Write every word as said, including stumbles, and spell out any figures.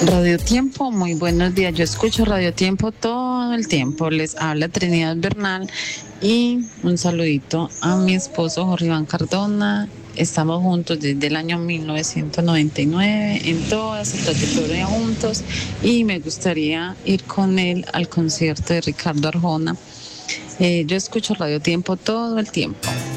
Radio Tiempo, muy buenos días. Yo escucho Radio Tiempo todo el tiempo. Les habla Trinidad Bernal y un saludito a mi esposo Jorge Iván Cardona. Estamos juntos desde el año mil novecientos noventa y nueve, en toda su trayectoria juntos, y me gustaría ir con él al concierto de Ricardo Arjona. Eh, yo escucho Radio Tiempo todo el tiempo.